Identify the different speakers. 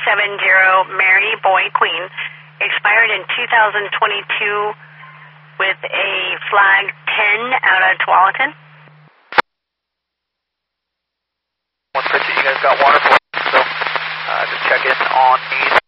Speaker 1: Mary Boy Queen, expired in 2022 with a flag 10 out of Tualatin.
Speaker 2: 150, you guys got water for us, so just check in on me.